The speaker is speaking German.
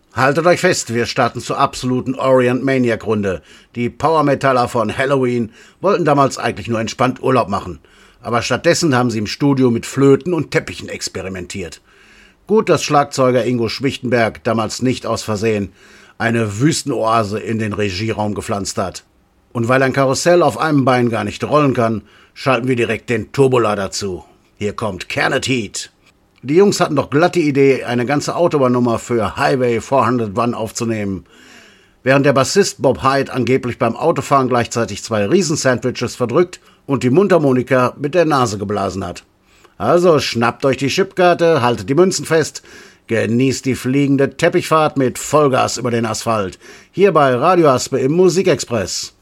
Haltet euch fest, wir starten zur absoluten Orient Maniac-Runde. Die Power-Metaller von Halloween wollten damals eigentlich nur entspannt Urlaub machen. Aber stattdessen haben sie im Studio mit Flöten und Teppichen experimentiert. Gut, dass Schlagzeuger Ingo Schwichtenberg damals nicht aus Versehen eine Wüstenoase in den Regieraum gepflanzt hat. Und weil ein Karussell auf einem Bein gar nicht rollen kann, schalten wir direkt den Turbola dazu. Hier kommt Kernet Heat. Die Jungs hatten doch glatt die Idee, eine ganze Autobahnnummer für Highway 401 aufzunehmen. Während der Bassist Bob Hyde angeblich beim Autofahren gleichzeitig 2 Riesensandwiches verdrückt und die Mundharmonika mit der Nase geblasen hat. Also schnappt euch die Chipkarte, haltet die Münzen fest, genießt die fliegende Teppichfahrt mit Vollgas über den Asphalt. Hier bei Radio Aspe im Musikexpress.